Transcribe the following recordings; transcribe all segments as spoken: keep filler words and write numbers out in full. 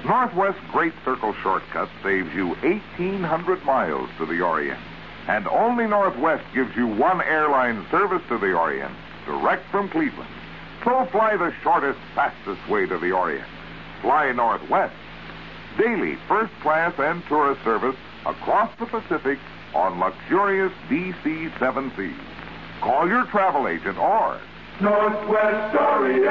Northwest Great Circle Shortcut saves you eighteen hundred miles to the Orient. And only Northwest gives you one airline service to the Orient, direct from Cleveland. So fly the shortest, fastest way to the Orient. Fly Northwest. Daily first class and tourist service across the Pacific on luxurious D C seven Cs. Call your travel agent or Northwest Orient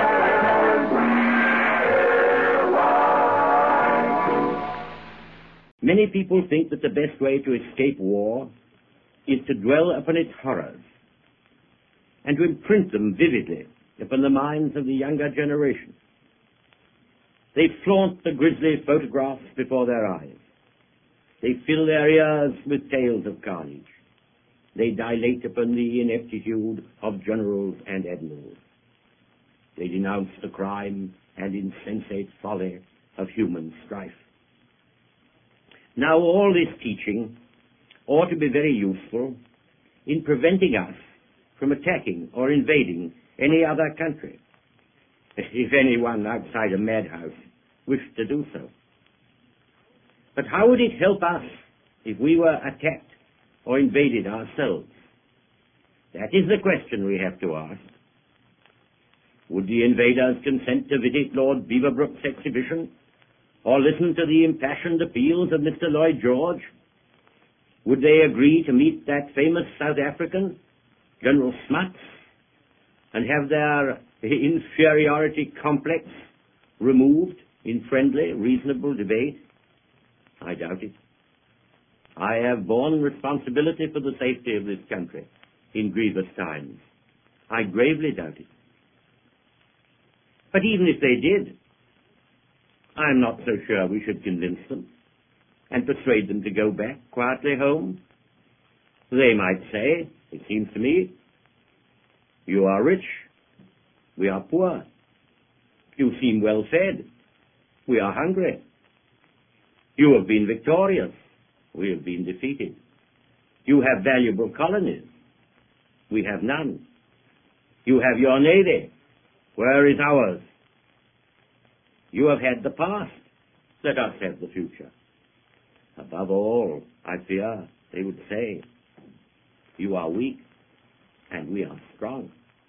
Airlines. Many people think that the best way to escape war is to dwell upon its horrors and to imprint them vividly upon the minds of the younger generation. They flaunt the grisly photographs before their eyes. They fill their ears with tales of carnage. They dilate upon the ineptitude of generals and admirals. They denounce the crime and insensate folly of human strife. Now all this teaching ought to be very useful in preventing us from attacking or invading any other country, if anyone outside a madhouse wished to do so. But how would it help us if we were attacked or invaded ourselves? That is the question we have to ask. Would the invaders consent to visit Lord Beaverbrook's exhibition or listen to the impassioned appeals of Mister Lloyd George? Would they agree to meet that famous South African, General Smuts, and have their inferiority complex removed in friendly, reasonable debate? I doubt it. I have borne responsibility for the safety of this country in grievous times. I gravely doubt it. But even if they did, I'm not so sure we should convince them and persuade them to go back quietly home. They might say, it seems to me, you are rich, we are poor. You seem well fed, we are hungry. You have been victorious, we have been defeated. You have valuable colonies, we have none. You have your navy, where is ours? You have had the past, let us have the future. Above all, I fear, they would say, you are weak, and we are strong.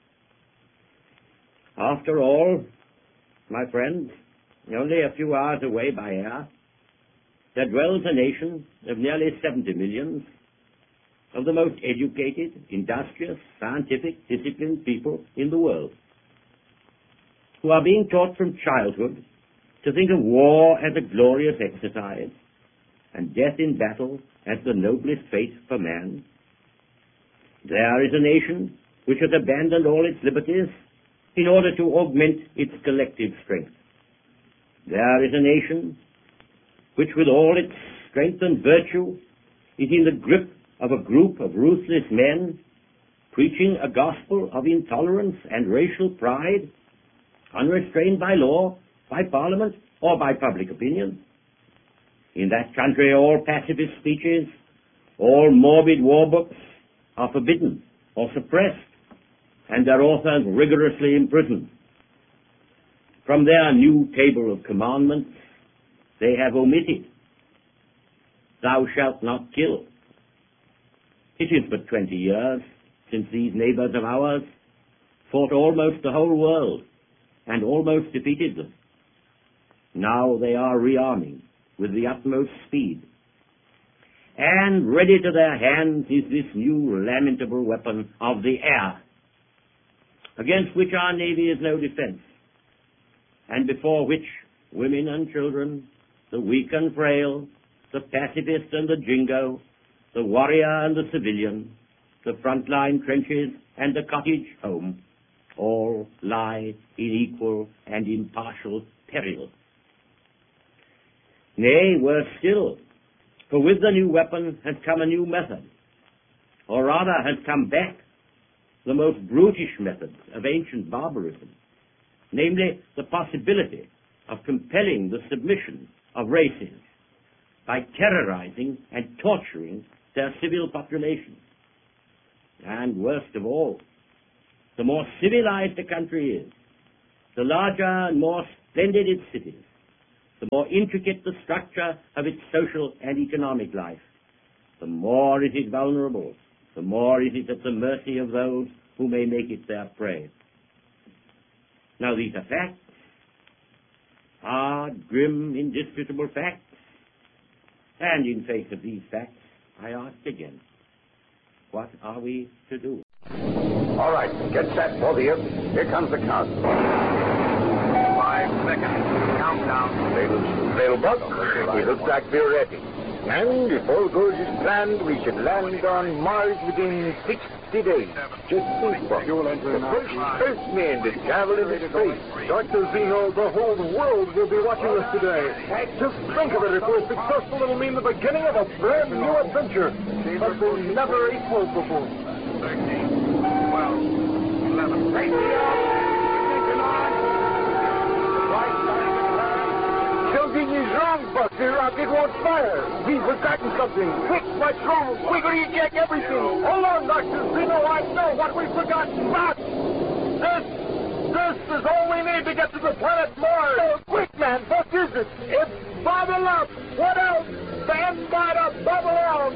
After all, my friends, only a few hours away by air, there dwells a nation of nearly seventy millions, of the most educated, industrious, scientific, disciplined people in the world, who are being taught from childhood to think of war as a glorious exercise, and death in battle as the noblest fate for man. There is a nation which has abandoned all its liberties in order to augment its collective strength. There is a nation which, with all its strength and virtue, is in the grip of a group of ruthless men preaching a gospel of intolerance and racial pride, unrestrained by law, by parliament, or by public opinion. In that country, all pacifist speeches, all morbid war books are forbidden or suppressed, and their authors rigorously imprisoned. From their new table of commandments, they have omitted, "Thou shalt not kill." It is but twenty years since these neighbors of ours fought almost the whole world and almost defeated them. Now they are rearming with the utmost speed. And ready to their hands is this new lamentable weapon of the air, against which our navy is no defense, and before which women and children, the weak and frail, the pacifist and the jingo, the warrior and the civilian, the frontline trenches and the cottage home, all lie in equal and impartial peril. Nay, worse still, for with the new weapon has come a new method, or rather has come back the most brutish methods of ancient barbarism, namely the possibility of compelling the submission of races by terrorizing and torturing their civil population. And worst of all, the more civilized a country is, the larger and more splendid its cities, the more intricate the structure of its social and economic life, the more it is vulnerable, the more it is at the mercy of those who may make it their prey. Now, these are facts, hard, grim, indisputable facts, and in face of these facts, I ask again, what are we to do? All right, get set, both of you. Here comes the count. Five seconds. Countdown. Little, little bug. It looks like we're ready. And if all goes as planned, we should land on Mars within sixty days. Just think, Bob. The first Earthmen to travel into space. Doctor Zeno, the whole world will be watching us today. Just think of it. If we're successful, it'll mean the beginning of a brand new adventure. Something never equaled before. thirteen, twelve, eleven. Take me out. Ignition on. Right side of the car. Something is wrong, Buck. The rocket won't fire. We've forgotten something. Quick, what's wrong? We're going to eject everything. Hold on, Doctor Zeno. I know what we've forgotten. But this, this is all we need to get to the planet Mars. Oh, quick, man. What is it? It's bubble up. What else? Stand by to bubble out.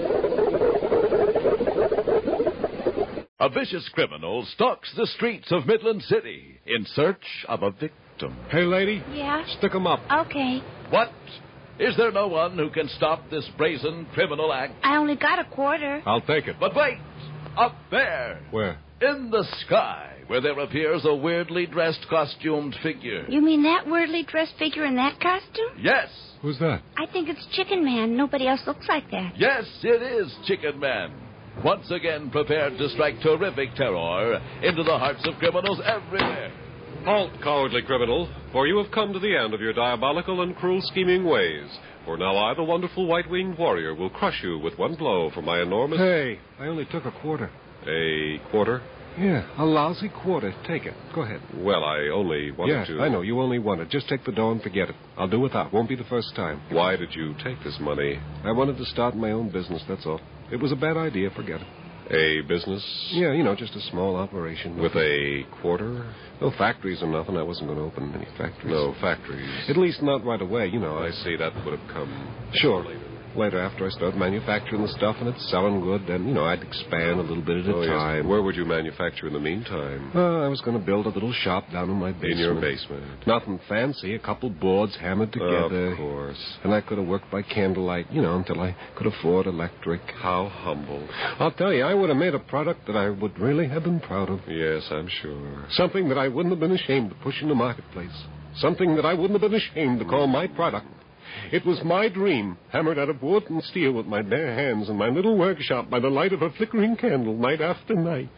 A vicious criminal stalks the streets of Midland City in search of a victim. Hey, lady. Yeah? Stick 'em up. Okay. What? Is there no one who can stop this brazen criminal act? I only got a quarter. I'll take it. But wait! Up there! Where? In the sky, where there appears a weirdly dressed, costumed figure. You mean that weirdly dressed figure in that costume? Yes! Who's that? I think it's Chicken Man. Nobody else looks like that. Yes, it is Chicken Man. Once again prepared to strike terrific terror into the hearts of criminals everywhere. Halt, cowardly criminal, for you have come to the end of your diabolical and cruel scheming ways. For now I, the wonderful white-winged warrior, will crush you with one blow for my enormous... Hey, I only took a quarter. A quarter? Yeah, a lousy quarter. Take it. Go ahead. Well, I only wanted yeah, to... I know. You only wanted. Just take the dough and forget it. I'll do without. Won't be the first time. Why did you take this money? I wanted to start my own business, that's all. It was a bad idea. Forget it. A business? Yeah, you know, just a small operation. With a quarter? No factories or nothing. I wasn't going to open any factories. No factories. At least not right away, you know. I see. That would have come... Sure. Later. Later, after I start manufacturing the stuff and it's selling good, then, you know, I'd expand a little bit at a oh, time. Yes. Where would you manufacture in the meantime? Uh, I was going to build a little shop down in my basement. In your basement? Nothing fancy. A couple boards hammered together. Of course. And I could have worked by candlelight, you know, until I could afford electric. How humble. I'll tell you, I would have made a product that I would really have been proud of. Yes, I'm sure. Something that I wouldn't have been ashamed to push in the marketplace. Something that I wouldn't have been ashamed to call my product. It was my dream, hammered out of wood and steel with my bare hands in my little workshop by the light of a flickering candle night after night.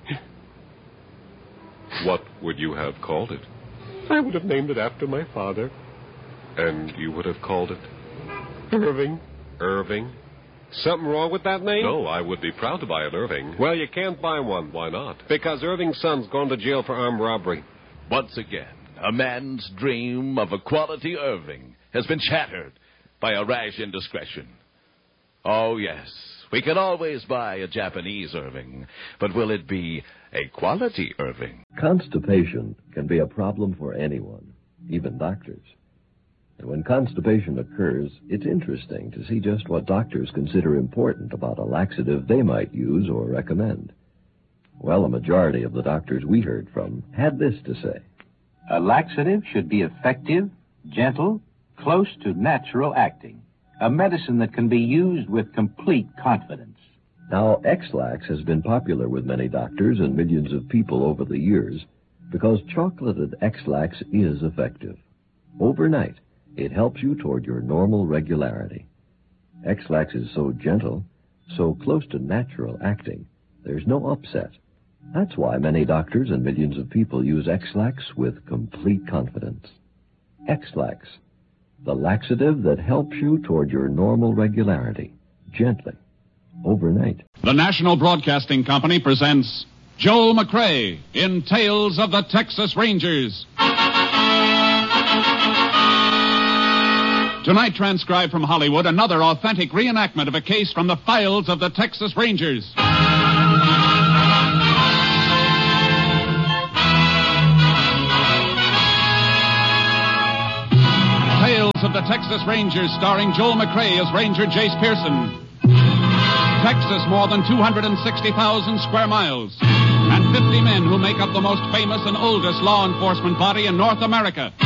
What would you have called it? I would have named it after my father. And you would have called it? Irving. Irving? Something wrong with that name? No, I would be proud to buy an Irving. Well, you can't buy one. Why not? Because Irving's son's gone to jail for armed robbery. Once again, a man's dream of a quality Irving has been shattered by a rash indiscretion. Oh, yes, we can always buy a Japanese Irving, but will it be a quality Irving? Constipation can be a problem for anyone, even doctors. And when constipation occurs, it's interesting to see just what doctors consider important about a laxative they might use or recommend. Well, a majority of the doctors we heard from had this to say. A laxative should be effective, gentle, close to natural acting, a medicine that can be used with complete confidence. Now, X-Lax has been popular with many doctors and millions of people over the years because chocolated X-Lax is effective. Overnight, it helps you toward your normal regularity. X-Lax is so gentle, so close to natural acting, there's no upset. That's why many doctors and millions of people use X-Lax with complete confidence. X-Lax, the laxative that helps you toward your normal regularity, gently, overnight. The National Broadcasting Company presents Joel McCrea in Tales of the Texas Rangers. Tonight, transcribed from Hollywood, another authentic reenactment of a case from the files of the Texas Rangers. of the Texas Rangers, starring Joel McCrea as Ranger Jace Pearson. Texas, more than two hundred sixty thousand square miles, and fifty men who make up the most famous and oldest law enforcement body in North America.